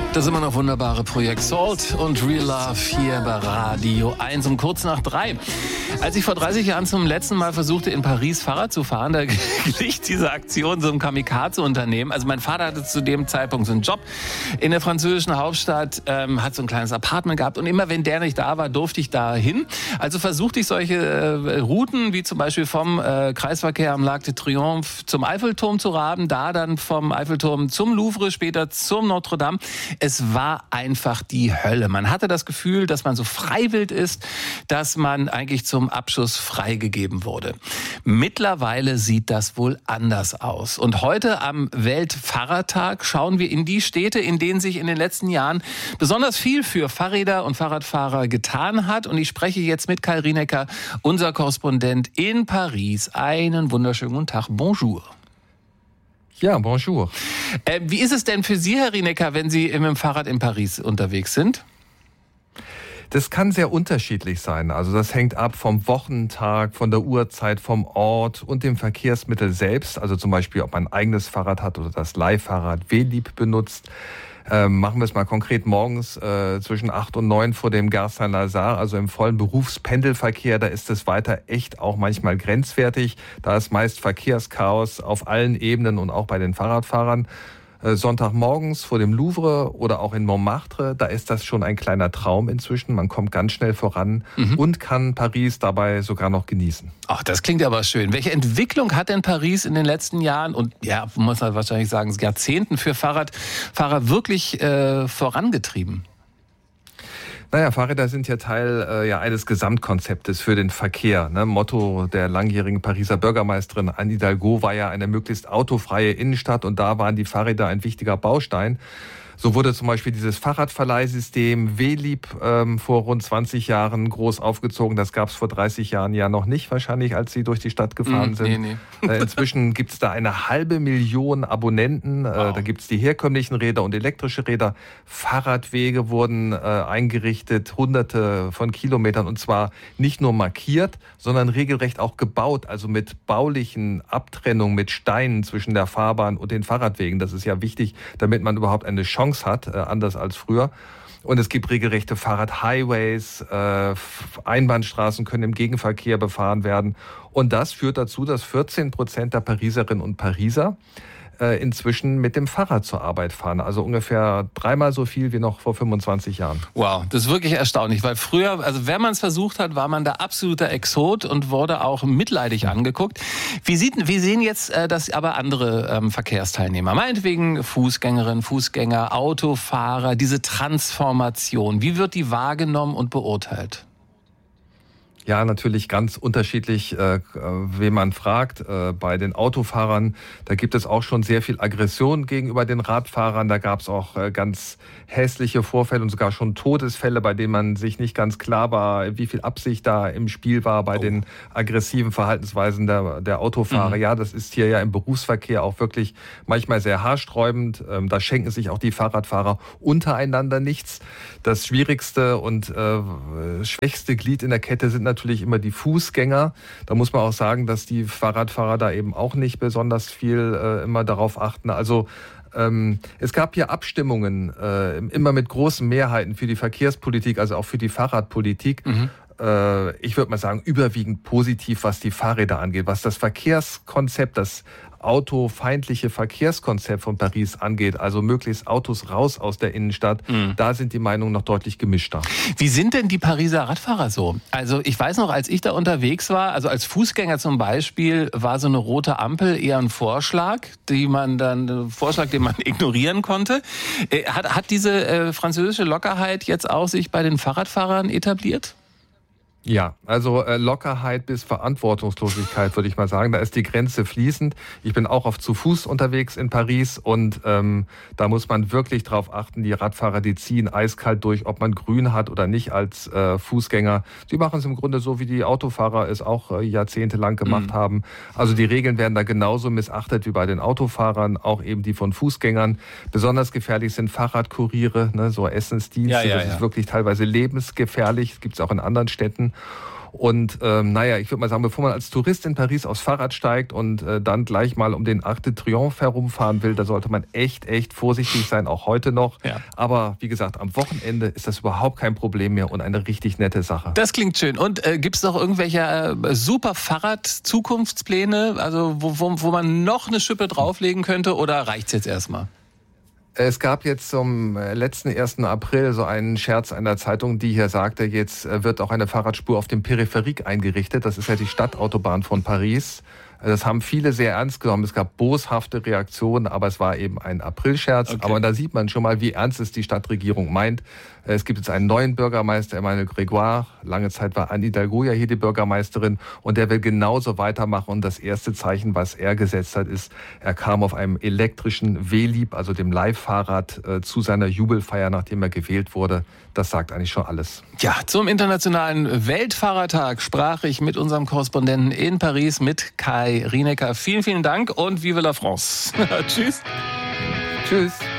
Das immer noch wunderbare Projekt Salt und Real Love hier bei Radio 1 um kurz nach 3. Als ich vor 30 Jahren zum letzten Mal versuchte, in Paris Fahrrad zu fahren, da glich diese Aktion so einem Kamikaze-Unternehmen. Also mein Vater hatte zu dem Zeitpunkt so einen Job in der französischen Hauptstadt, hat so ein kleines Apartment gehabt und immer wenn der nicht da war, durfte ich da hin. Also versuchte ich solche Routen, wie zum Beispiel vom Kreisverkehr am L'arc de Triomphe zum Eiffelturm zu raben, da dann vom Eiffelturm zum Louvre, später zum Notre Dame. Es war einfach die Hölle. Man hatte das Gefühl, dass man so freiwillig ist, dass man eigentlich zum Abschuss freigegeben wurde. Mittlerweile sieht das wohl anders aus. Und heute am Weltfahrradtag schauen wir in die Städte, in denen sich in den letzten Jahren besonders viel für Fahrräder und Fahrradfahrer getan hat. Und ich spreche jetzt mit Kai Rinecker, unser Korrespondent in Paris. Einen wunderschönen guten Tag. Bonjour. Ja, bonjour. Wie ist es denn für Sie, Herr Rinecker, wenn Sie mit dem Fahrrad in Paris unterwegs sind? Das kann sehr unterschiedlich sein. Also das hängt ab vom Wochentag, von der Uhrzeit, vom Ort und dem Verkehrsmittel selbst. Also zum Beispiel, ob man ein eigenes Fahrrad hat oder das Leihfahrrad Velib benutzt. Machen wir es mal konkret morgens zwischen 8 und 9 vor dem Gare Saint-Lazare, also im vollen Berufspendelverkehr. Da ist es weiter echt auch manchmal grenzwertig. Da ist meist Verkehrschaos auf allen Ebenen und auch bei den Fahrradfahrern. Sonntagmorgens vor dem Louvre oder auch in Montmartre, da ist das schon ein kleiner Traum inzwischen. Man kommt ganz schnell voran und kann Paris dabei sogar noch genießen. Ach, das klingt aber schön. Welche Entwicklung hat denn Paris in den letzten Jahren und ja, muss man wahrscheinlich sagen, Jahrzehnten für Fahrradfahrer wirklich vorangetrieben? Naja, Fahrräder sind ja Teil eines Gesamtkonzeptes für den Verkehr. Ne? Motto der langjährigen Pariser Bürgermeisterin Anne Hidalgo war ja eine möglichst autofreie Innenstadt und da waren die Fahrräder ein wichtiger Baustein. So wurde zum Beispiel dieses Fahrradverleihsystem Velib vor rund 20 Jahren groß aufgezogen. Das gab es vor 30 Jahren ja noch nicht wahrscheinlich, als Sie durch die Stadt gefahren sind. Nee. Inzwischen gibt es da 500.000 Abonnenten. Wow. Da gibt es die herkömmlichen Räder und elektrische Räder. Fahrradwege wurden eingerichtet, hunderte von Kilometern. Und zwar nicht nur markiert, sondern regelrecht auch gebaut. Also mit baulichen Abtrennungen, mit Steinen zwischen der Fahrbahn und den Fahrradwegen. Das ist ja wichtig, damit man überhaupt eine Chance hat, anders als früher. Und es gibt regelrechte Fahrradhighways, Einbahnstraßen können im Gegenverkehr befahren werden. Und das führt dazu, dass 14% der Pariserinnen und Pariser inzwischen mit dem Fahrrad zur Arbeit fahren. Also ungefähr 3-mal so viel wie noch vor 25 Jahren. Wow, das ist wirklich erstaunlich, weil früher, also wenn man es versucht hat, war man der absolute Exot und wurde auch mitleidig angeguckt. Wie sehen jetzt das aber andere Verkehrsteilnehmer? Meinetwegen Fußgängerinnen, Fußgänger, Autofahrer, diese Transformation. Wie wird die wahrgenommen und beurteilt? Ja, natürlich ganz unterschiedlich, wen man fragt. Bei den Autofahrern, da gibt es auch schon sehr viel Aggression gegenüber den Radfahrern. Da gab es auch ganz hässliche Vorfälle und sogar schon Todesfälle, bei denen man sich nicht ganz klar war, wie viel Absicht da im Spiel war bei den aggressiven Verhaltensweisen der Autofahrer. Ja, das ist hier ja im Berufsverkehr auch wirklich manchmal sehr haarsträubend. Da schenken sich auch die Fahrradfahrer untereinander nichts. Das schwierigste und schwächste Glied in der Kette sind natürlich immer die Fußgänger. Da muss man auch sagen, dass die Fahrradfahrer da eben auch nicht besonders viel immer darauf achten. Also es gab hier Abstimmungen, immer mit großen Mehrheiten für die Verkehrspolitik, also auch für die Fahrradpolitik. Ich würde mal sagen, überwiegend positiv, was die Fahrräder angeht. Was das Verkehrskonzept, das autofeindliche Verkehrskonzept von Paris angeht, also möglichst Autos raus aus der Innenstadt, da sind die Meinungen noch deutlich gemischter. Wie sind denn die Pariser Radfahrer so? Also ich weiß noch, als ich da unterwegs war, also als Fußgänger zum Beispiel, war so eine rote Ampel eher ein Vorschlag, den man ignorieren konnte. Hat diese französische Lockerheit jetzt auch sich bei den Fahrradfahrern etabliert? Ja, also Lockerheit bis Verantwortungslosigkeit, würde ich mal sagen. Da ist die Grenze fließend. Ich bin auch oft zu Fuß unterwegs in Paris und da muss man wirklich drauf achten, die Radfahrer, die ziehen eiskalt durch, ob man grün hat oder nicht als Fußgänger. Die machen es im Grunde so, wie die Autofahrer es auch jahrzehntelang gemacht haben. Also die Regeln werden da genauso missachtet wie bei den Autofahrern, auch eben die von Fußgängern. Besonders gefährlich sind Fahrradkuriere, ne, so Essensdienste. Das ist wirklich teilweise lebensgefährlich. Das gibt es auch in anderen Städten. Und ich würde mal sagen, bevor man als Tourist in Paris aufs Fahrrad steigt und dann gleich mal um den Arc de Triomphe herumfahren will, da sollte man echt vorsichtig sein, auch heute noch. Ja. Aber wie gesagt, am Wochenende ist das überhaupt kein Problem mehr und eine richtig nette Sache. Das klingt schön. Und gibt es noch irgendwelche super Fahrrad-Zukunftspläne, also wo man noch eine Schippe drauflegen könnte, oder reicht's jetzt erstmal? Es gab jetzt zum letzten 1. April so einen Scherz einer Zeitung, die hier sagte, jetzt wird auch eine Fahrradspur auf dem Peripherique eingerichtet. Das ist ja die Stadtautobahn von Paris. Das haben viele sehr ernst genommen. Es gab boshafte Reaktionen, aber es war eben ein Aprilscherz. Okay. Aber da sieht man schon mal, wie ernst es die Stadtregierung meint. Es gibt jetzt einen neuen Bürgermeister, Emmanuel Grégoire. Lange Zeit war Anne Hidalgo ja hier die Bürgermeisterin. Und der will genauso weitermachen. Und das erste Zeichen, was er gesetzt hat, ist, er kam auf einem elektrischen Velib, also dem Leihfahrrad, zu seiner Jubelfeier, nachdem er gewählt wurde. Das sagt eigentlich schon alles. Ja, zum Internationalen Weltfahrertag sprach ich mit unserem Korrespondenten in Paris, mit Kai Rinecker. Vielen, vielen Dank und vive la France. Tschüss. Tschüss.